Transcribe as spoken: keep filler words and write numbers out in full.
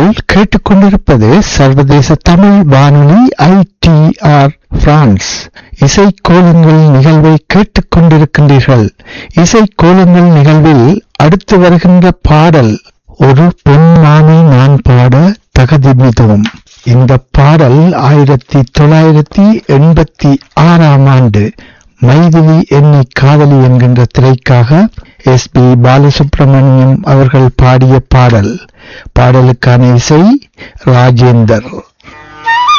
நீங்கள் கேட்டுக்கொண்டிருப்பது சர்வதேச தமிழ் வானொலி ஐ டி ஆர் பிரான்ஸ். இசை கோலங்கள் நிகழ்வை கேட்டுக்கொண்டிருக்கின்றீர்கள். இசை கோலங்கள் நிகழ்வில் அடுத்து வருகின்ற பாடல் ஒரு பெண்மானை நான் பாட தகதிமிதோம். இந்த பாடல் ஆயிரத்தி தொள்ளாயிரத்தி எண்பத்தி ஆறாம் ஆண்டு மைதிலி என்னை காதலி என்கின்ற திரைக்காக எஸ் பி பாலசுப்ரமணியம் அவர்கள் பாடிய பாடல். பாடலுக்கான இசை ராஜேந்தர்.